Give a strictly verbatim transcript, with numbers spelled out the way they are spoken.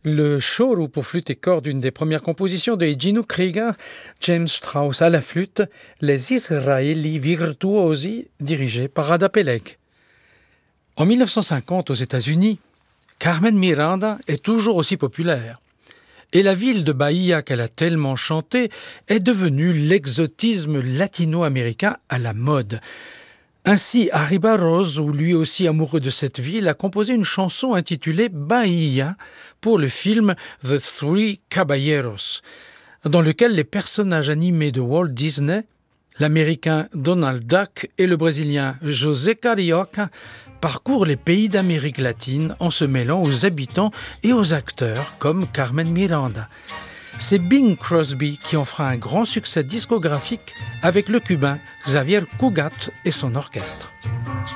Le choro pour flûte et cordes, une des premières compositions de Gino Krieger, James Strauss à la flûte, Les Israeli Virtuosi, dirigé par Ada Pelek. En mille neuf cent cinquante, aux États-Unis, Carmen Miranda est toujours aussi populaire. Et la ville de Bahia qu'elle a tellement chantée est devenue l'exotisme latino-américain à la mode. Ainsi, Harry Barros, lui aussi amoureux de cette ville, a composé une chanson intitulée Bahia pour le film The Three Caballeros, dans lequel les personnages animés de Walt Disney, l'américain Donald Duck et le brésilien José Carioca, parcourent les pays d'Amérique latine en se mêlant aux habitants et aux acteurs comme Carmen Miranda. C'est Bing Crosby qui en fera un grand succès discographique avec le cubain Xavier Cugat et son orchestre.